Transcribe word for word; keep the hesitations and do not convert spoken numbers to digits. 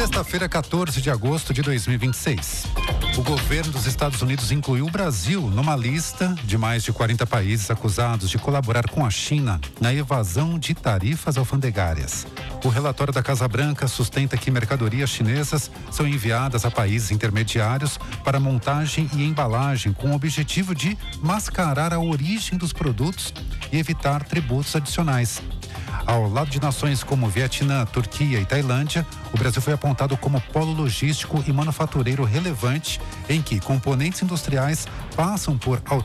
Sexta-feira, quatorze de agosto de dois mil e vinte e seis. O governo dos Estados Unidos incluiu o Brasil numa lista de mais de quarenta países acusados de colaborar com a China na evasão de tarifas alfandegárias. O relatório da Casa Branca sustenta que mercadorias chinesas são enviadas a países intermediários para montagem e embalagem com o objetivo de mascarar a origem dos produtos e evitar tributos adicionais. Ao lado de nações como Vietnã, Turquia e Tailândia, o Brasil foi apontado como polo logístico e manufatureiro relevante em que componentes industriais passam por